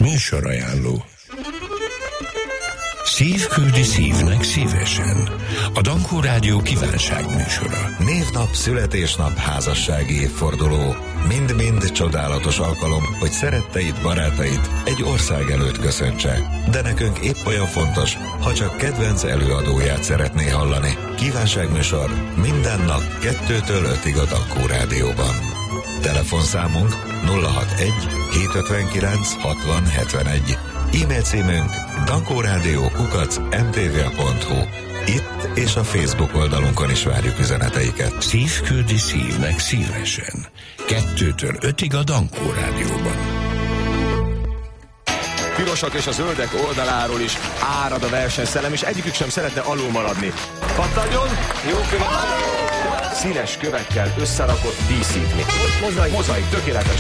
Műsorajánló. Szív küldi szívnek szívesen. A Dankó Rádió kívánságműsora. Névnap, születésnap, házassági évforduló. Mind-mind csodálatos alkalom, hogy szeretteid, barátait egy ország előtt köszöntse. De nekünk épp olyan fontos, ha csak kedvenc előadóját szeretné hallani. Kívánságműsor minden nap 2-től 5-ig a Dankó Rádióban. Telefonszámunk 061 759 60 71. E-mail címünk dankórádió@mtva.hu. Itt és a Facebook oldalunkon is várjuk üzeneteiket. Szív küldi szívnek szívesen. 2-től 5-ig a Dankó Rádióban. Pirosak és a zöldek oldaláról is árad a versenyszellem, és egyikük sem szeretne alul maradni. Pattanjon! Jó követ! Színes kövekkel összerakott díszítmény. Mozaik, tökéletes.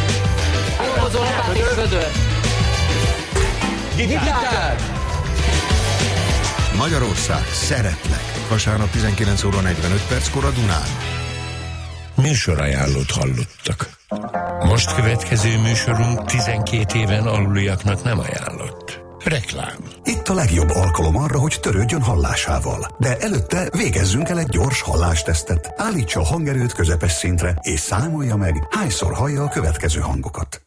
Gitár! Magyarország, szeretlek. Vasárnap 19 óra 45 perckor a Dunán. Műsorajánlót hallottak. Most következő műsorunk 12 éven aluliaknak nem ajánlott. Reklám. Itt a legjobb alkalom arra, hogy törődjön hallásával. De előtte végezzünk el egy gyors hallástesztet. Állítsa a hangerőt közepes szintre, és számolja meg, hányszor hallja a következő hangokat.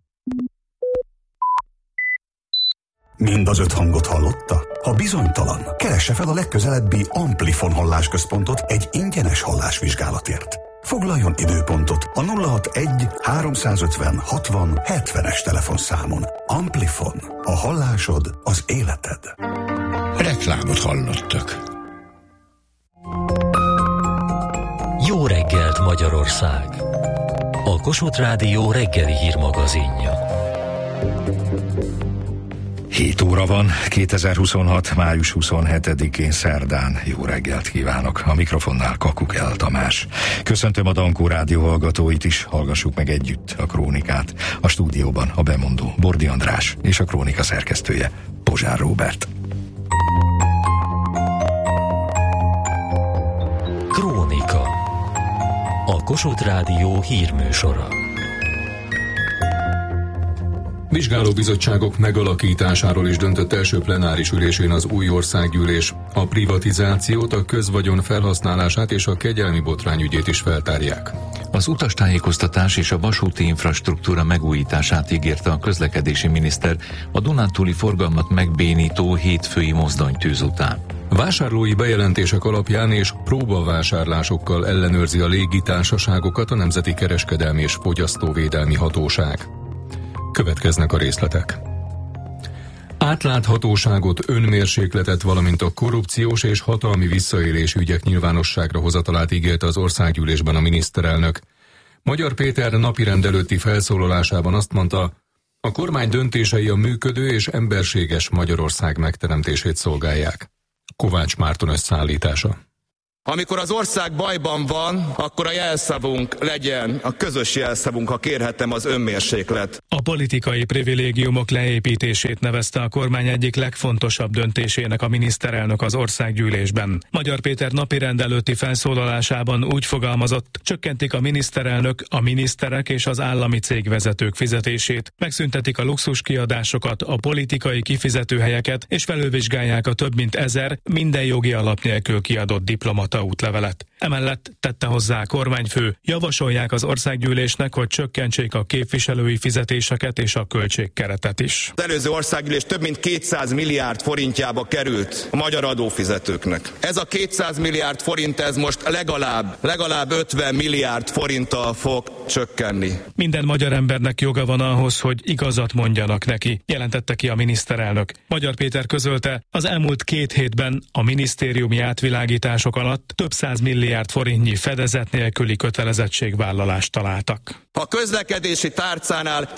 Mind az 5 hangot hallotta? Ha bizonytalan, keresse fel a legközelebbi Amplifon hallásközpontot egy ingyenes hallásvizsgálatért. Foglaljon időpontot a 061 350 60 70-es telefonszámon. Amplifon. A hallásod az életed. Reklámot hallottak. Jó reggelt, Magyarország! A Kossuth Rádió reggeli hírmagazinja. 7 óra van, 2026. május 27-én szerdán. Jó reggelt kívánok! A mikrofonnál Kakukel Tamás. Köszöntöm a Dankó Rádió hallgatóit is, hallgassuk meg együtt a krónikát. A stúdióban a bemondó Bordi András és a krónika szerkesztője Pozsár Róbert. Krónika. A Kossuth Rádió hírműsora. Vizsgálóbizottságok megalakításáról is döntött első plenáris ülésén az új országgyűlés. A privatizációt, a közvagyon felhasználását és a kegyelmi botrány ügyét is feltárják. Az utastájékoztatás és a vasúti infrastruktúra megújítását ígérte a közlekedési miniszter a dunántúli forgalmat megbénító hétfői mozdonytűz után. Vásárlói bejelentések alapján és próbavásárlásokkal ellenőrzi a légitársaságokat a Nemzeti Kereskedelmi és Fogyasztóvédelmi Hatóság. Következnek a részletek. Átláthatóságot, önmérsékletet, valamint a korrupciós és hatalmi visszaélés ügyek nyilvánosságra hozatalát ígérte az országgyűlésben a miniszterelnök. Magyar Péter napirend előtti felszólalásában azt mondta, a kormány döntései a működő és emberséges Magyarország megteremtését szolgálják. Kovács Márton összeállítása. Amikor az ország bajban van, akkor a jelszavunk legyen, a közös jelszavunk, ha kérhetem, az önmérséklet. A politikai privilégiumok leépítését nevezte a kormány egyik legfontosabb döntésének a miniszterelnök az országgyűlésben. Magyar Péter napirend előtti felszólalásában úgy fogalmazott, csökkentik a miniszterelnök, a miniszterek és az állami cégvezetők fizetését, megszüntetik a luxuskiadásokat, a politikai kifizetőhelyeket, és felülvizsgálják a több mint 1000 minden jogi alap nélkül kiadott diplomata útlevelet. Emellett tette hozzá a kormányfő, javasolják az országgyűlésnek, hogy csökkentsék a képviselői fizetéseket és a költségkeretet is. Az előző országgyűlés több mint 200 milliárd forintjába került a magyar adófizetőknek. Ez a 200 milliárd forint, ez most legalább 50 milliárd forinttal fog csökkenni. Minden magyar embernek joga van ahhoz, hogy igazat mondjanak neki, jelentette ki a miniszterelnök. Magyar Péter közölte, az elmúlt 2 hétben a minisztériumi átvilágítások alatt több 100 milliárd forintnyi fedezet nélküli kötelezettségvállalást találtak. A közlekedési tárcánál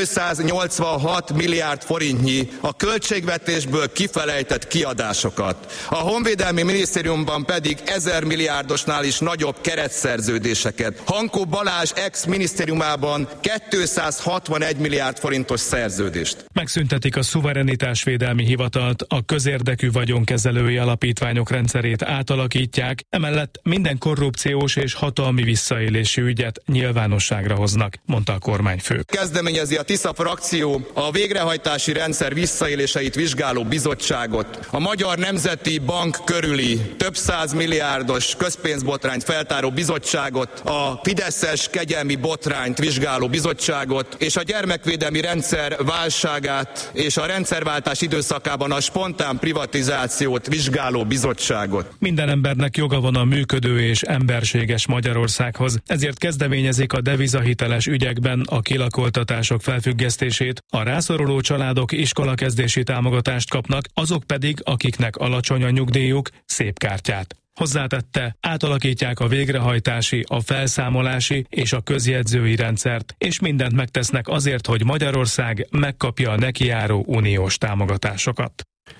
286 milliárd forintnyi a költségvetésből kifelejtett kiadásokat. A Honvédelmi Minisztériumban pedig 1000 milliárdosnál is nagyobb keretszerződéseket. Hankó Balázs ex-minisztériumában 261 milliárd forintos szerződést. Megszüntetik a szuverenitásvédelmi hivatalt, a közérdekű vagyonkezelői alapítványok rendszerét átalakítják, emellett minden minden korrupciós és hatalmi visszaélési ügyet nyilvánosságra hoznak, mondta a kormányfő. Kezdeményezi a Tisza frakció a végrehajtási rendszer visszaéléseit vizsgáló bizottságot, a Magyar Nemzeti Bank körüli több 100 milliárdos közpénzbotrányt feltáró bizottságot, a fideszes kegyelmi botrányt vizsgáló bizottságot, és a gyermekvédelmi rendszer válságát és a rendszerváltás időszakában a spontán privatizációt vizsgáló bizottságot. Minden embernek joga van a működő és emberséges Magyarországhoz, ezért kezdeményezik a devizahiteles ügyekben a kilakoltatások felfüggesztését, a rászoruló családok iskolakezdési támogatást kapnak, azok pedig, akiknek alacsony a nyugdíjuk, szép kártyát. Hozzátette, átalakítják a végrehajtási, a felszámolási és a közjegyzői rendszert, és mindent megtesznek azért, hogy Magyarország megkapja a nekijáró uniós támogatásokat.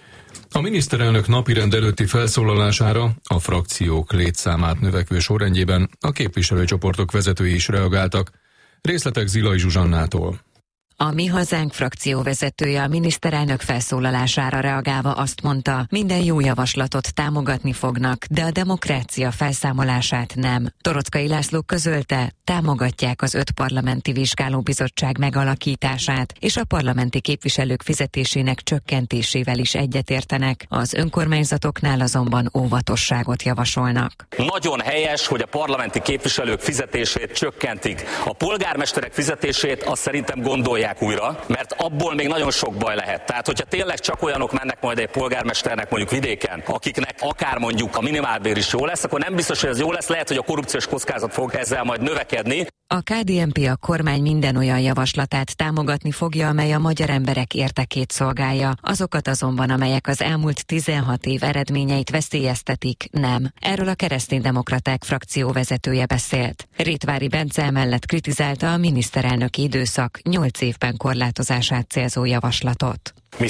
A miniszterelnök napirend előtti felszólalására a frakciók létszámát növekvő sorrendjében a képviselőcsoportok vezetői is reagáltak. Részletek Zilai Zsuzsannától. A Mi Hazánk frakció vezetője a miniszterelnök felszólalására reagálva azt mondta, minden jó javaslatot támogatni fognak, de a demokrácia felszámolását nem. Torockai László közölte, támogatják az 5 parlamenti vizsgálóbizottság megalakítását, és a parlamenti képviselők fizetésének csökkentésével is egyetértenek. Az önkormányzatoknál azonban óvatosságot javasolnak. Nagyon helyes, hogy a parlamenti képviselők fizetését csökkentik. A polgármesterek fizetését azt szerintem gondolják újra, mert abból még nagyon sok baj lehet. Tehát, hogyha tényleg csak olyanok mennek majd egy polgármesternek mondjuk vidéken, akiknek akár mondjuk a minimálbér is jó lesz, akkor nem biztos, hogy ez jó lesz, lehet, hogy a korrupciós kockázat fog ezzel majd növekedni. A KDNP a kormány minden olyan javaslatát támogatni fogja, amely a magyar emberek érdekét szolgálja. Azokat azonban, amelyek az elmúlt 16 év eredményeit veszélyeztetik, nem. Erről a kereszténydemokraták frakció vezetője beszélt. Rétvári Bence emellett kritizálta a miniszterelnöki időszak 8 évben korlátozását célzó javaslatot. Mi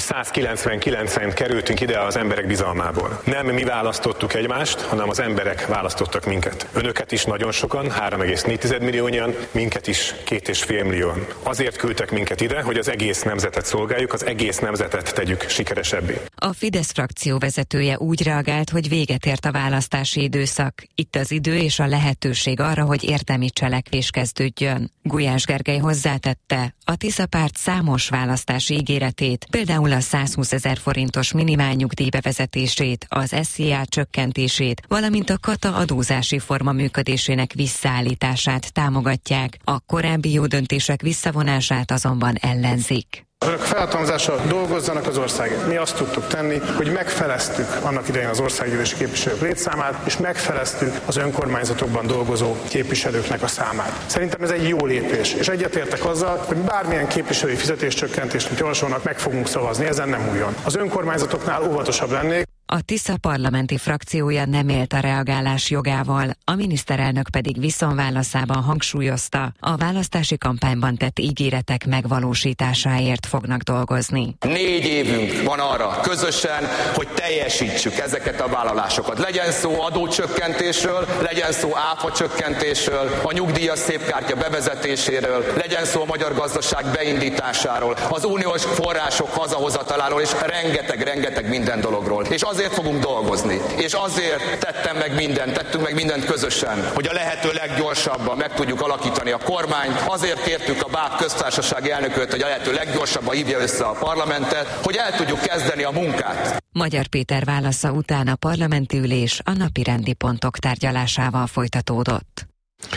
199-en kerültünk ide az emberek bizalmából. Nem mi választottuk egymást, hanem az emberek választottak minket. Önöket is nagyon sokan, 3,4 milliónyian, minket is 2,5 millióan. Azért küldtek minket ide, hogy az egész nemzetet szolgáljuk, az egész nemzetet tegyük sikeresebbé. A Fidesz frakció vezetője úgy reagált, hogy véget ért a választási időszak. Itt az idő és a lehetőség arra, hogy érdemi cselekvés kezdődjön. Gulyás Gergely hozzátette, a Tisza párt számos választási ígéretét, például a 120 000 forintos minimálnyugdíj bevezetését, az SZIA csökkentését, valamint a kata adózási forma működésének visszaállítását támogatják, a korábbi jó döntések visszavonását azonban ellenzik. Önök felhatalmazással dolgozzanak az országért. Mi azt tudtuk tenni, hogy megfeleztük annak idején az országgyűlési képviselők létszámát, és megfeleztük az önkormányzatokban dolgozó képviselőknek a számát. Szerintem ez egy jó lépés, és egyetértek azzal, hogy bármilyen képviselői fizetéscsökkentést, amit javasolnak, meg fogunk szavazni, ezen nem újon. Az önkormányzatoknál óvatosabb lennék. A Tisza parlamenti frakciója nem élt a reagálás jogával, a miniszterelnök pedig viszonválaszában hangsúlyozta, a választási kampányban tett ígéretek megvalósításáért fognak dolgozni. 4 évünk van arra közösen, hogy teljesítsük ezeket a vállalásokat. Legyen szó adócsökkentésről, legyen szó áfacsökkentésről, a nyugdíjas szépkártya bevezetéséről, legyen szó a magyar gazdaság beindításáról, az uniós források hazahozataláról, és rengeteg minden dologról. És azért fogunk dolgozni, és azért tettünk meg mindent közösen, hogy a lehető leggyorsabban meg tudjuk alakítani a kormányt. Azért kértük a BÁK köztársasági elnököt, hogy a lehető leggyorsabban hívja össze a parlamentet, hogy el tudjuk kezdeni a munkát. Magyar Péter válasza után a parlamenti ülés a napirendi pontok tárgyalásával folytatódott.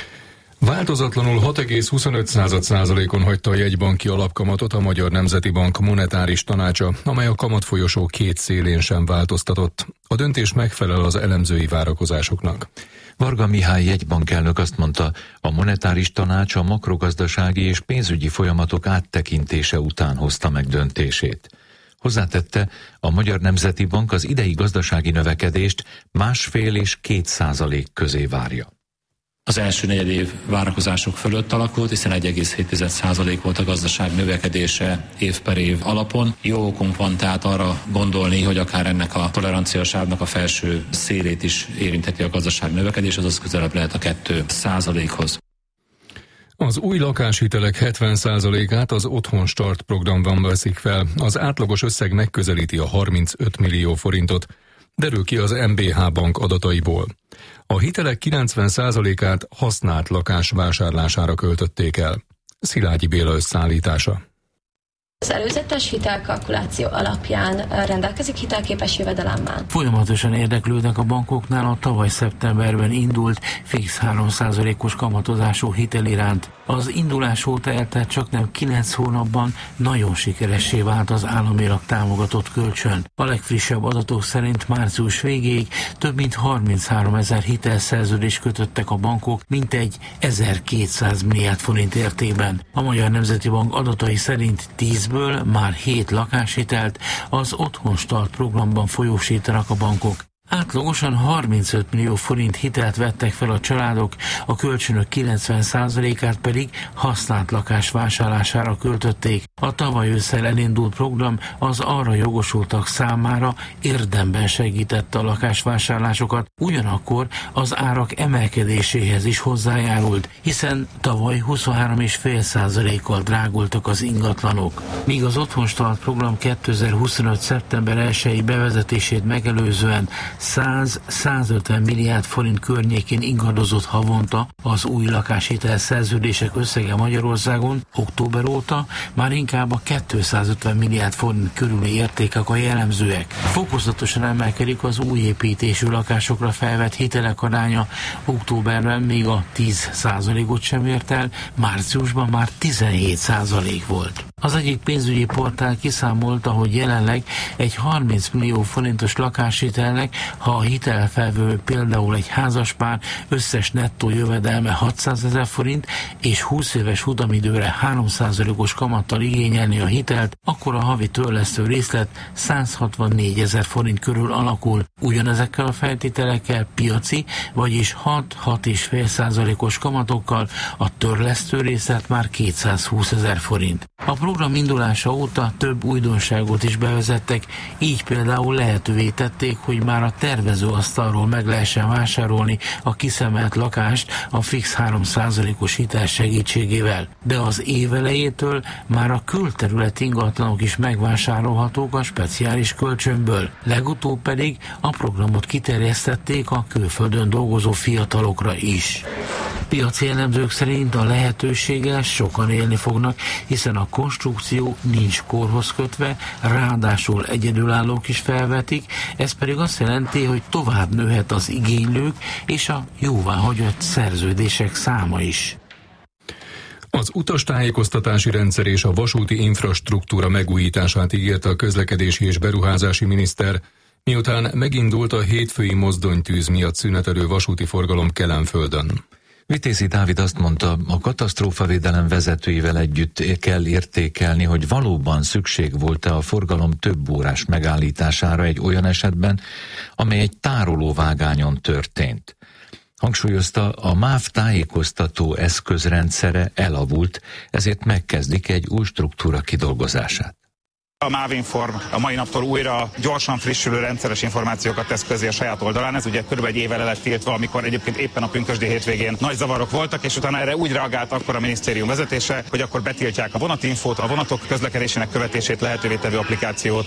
Változatlanul 6,25%-on hagyta a jegybanki alapkamatot a Magyar Nemzeti Bank monetáris tanácsa, amely a kamatfolyosó két szélén sem változtatott. A döntés megfelel az elemzői várakozásoknak. Varga Mihály jegybankelnök azt mondta, a monetáris tanács a makrogazdasági és pénzügyi folyamatok áttekintése után hozta meg döntését. Hozzátette, a Magyar Nemzeti Bank az idei gazdasági növekedést 1,5 és 2% közé várja. Az első negyedév várakozások fölött alakult, hiszen 1,7% volt a gazdaság növekedése év per év alapon. Jó okunk van tehát arra gondolni, hogy akár ennek a toleranciasávnak a felső szélét is érintheti a gazdaság növekedés, azaz közelebb lehet a 2%-hoz. Az új lakáshitelek 70%-át az Otthon Start programban veszik fel. Az átlagos összeg megközelíti a 35 millió forintot. Derül ki az MBH Bank adataiból. A hitelek 90%-át használt lakás vásárlására költötték el. Szilágyi Béla összeállítása. Az előzetes hitelkalkuláció alapján rendelkezik hitelképes jövedelemmel. Folyamatosan érdeklődnek a bankoknál a tavaly szeptemberben indult fix 3%-os kamatozású hitel iránt. Az indulás óta eltelt csaknem 9 hónapban nagyon sikeressé vált az államilag támogatott kölcsön. A legfrissebb adatok szerint március végéig több mint 33 000 hitelszerződést kötöttek a bankok, mintegy 1200 milliárd forint értékben. A Magyar Nemzeti Bank adatai szerint 10-ből már 7 lakáshitelt az Otthon Start programban folyósítanak a bankok. Átlagosan 35 millió forint hitelt vettek fel a családok, a kölcsönök 90%-át pedig használt lakás vásárlására költötték. A tavaly ősszel elindult program az arra jogosultak számára érdemben segítette a lakásvásárlásokat, ugyanakkor az árak emelkedéséhez is hozzájárult, hiszen tavaly 23,5%-kal drágultak az ingatlanok. Míg az Otthon Start program 2025. szeptember 1-i bevezetését megelőzően 100-150 milliárd forint környékén ingadozott havonta az új lakáshitel szerződések összege Magyarországon, október óta már inkább a 250 milliárd forint körüli értékek a jellemzőek. Fokozatosan emelkedik az új építésű lakásokra felvett hitelek aránya, októberben még a 10%-ot sem ért el, márciusban már 17% volt. Az egyik pénzügyi portál kiszámolta, hogy jelenleg egy 30 millió forintos lakáshitelnek, ha a hitelfelvevő például egy házaspár összes nettó jövedelme 600 000 forint, és 20 éves futamidőre 3%-os kamattal igényelni a hitelt, akkor a havi törlesztő részlet 164 000 forint körül alakul. Ugyanezekkel a feltételekkel piaci, vagyis 6-6,5%-os kamatokkal a törlesztő részlet már 220 000 forint. A program indulása óta több újdonságot is bevezettek, így például lehetővé tették, hogy már a tervezőasztalról meg lehessen vásárolni a kiszemelt lakást a fix 3%-os hitel segítségével. De az év elejétől már a külterület ingatlanok is megvásárolhatók a speciális kölcsönből. Legutóbb pedig a programot kiterjesztették a külföldön dolgozó fiatalokra is. Piaci elemzők szerint a lehetőséggel sokan élni fognak, hiszen a konstrukció nincs korhoz kötve, ráadásul egyedülállók is felvetik, ez pedig azt jelenti, hogy tovább nőhet az igénylők és a jóváhagyott szerződések száma is. Az utastájékoztatási rendszer és a vasúti infrastruktúra megújítását ígérte a közlekedési és beruházási miniszter, miután megindult a hétfői mozdonytűz miatt szünetelő vasúti forgalom Kelenföldön. Vitézi Dávid azt mondta, a katasztrófavédelem vezetőivel együtt kell értékelni, hogy valóban szükség volt-e a forgalom több órás megállítására egy olyan esetben, amely egy tárolóvágányon történt. Hangsúlyozta, a MÁV tájékoztató eszközrendszere elavult, ezért megkezdik egy új struktúra kidolgozását. A MÁV-Inform a mai naptól újra gyorsan frissülő rendszeres információkat tesz közé a saját oldalán. Ez ugye körülbelül egy évvel el lett tiltva, amikor egyébként éppen a pünkösdi hétvégén nagy zavarok voltak, és utána erre úgy reagált akkor a minisztérium vezetése, hogy akkor betiltják a vonatinfót, a vonatok közlekedésének követését lehetővé tevő applikációt,